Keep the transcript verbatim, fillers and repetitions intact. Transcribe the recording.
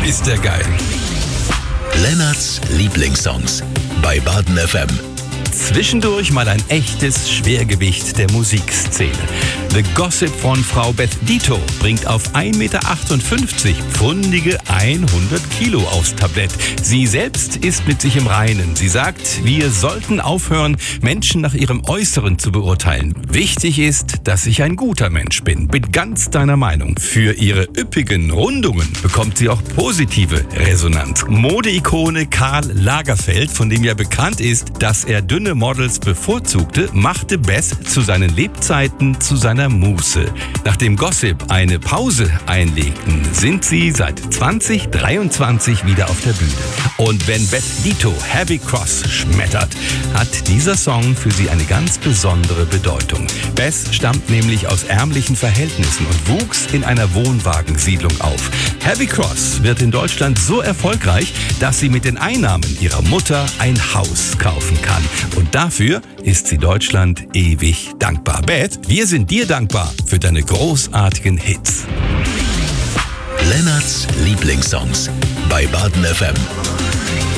ist der geil. Lennarts Lieblingssongs bei Baden F M. Zwischendurch mal ein echtes Schwergewicht der Musikszene. The Gossip von Frau Beth Dito bringt auf ein Meter achtundfünfzig pfundige hundert Kilo aufs Tablett. Sie selbst ist mit sich im Reinen. Sie sagt, wir sollten aufhören, Menschen nach ihrem Äußeren zu beurteilen. Wichtig ist, dass ich ein guter Mensch bin. Bin ganz deiner Meinung. Für ihre üppigen Rundungen bekommt sie auch positive Resonanz. Modeikone Karl Lagerfeld, von dem ja bekannt ist, dass er dünne Models bevorzugte, machte Beth zu seinen Lebzeiten zu seiner Muße. Nachdem Gossip eine Pause einlegten, sind sie seit zwanzig dreiundzwanzig wieder auf der Bühne. Und wenn Beth Dito Heavy Cross schmettert, hat dieser Song für sie eine ganz besondere Bedeutung. Beth stammt nämlich aus ärmlichen Verhältnissen und wuchs in einer Wohnwagensiedlung auf. Heavy Cross wird in Deutschland so erfolgreich, dass sie mit den Einnahmen ihrer Mutter ein Haus kaufen kann. Und dafür ist sie Deutschland ewig dankbar. Beth, wir sind dir dankbar für deine großartigen Hits. Lennarts Lieblingssongs bei Baden F M.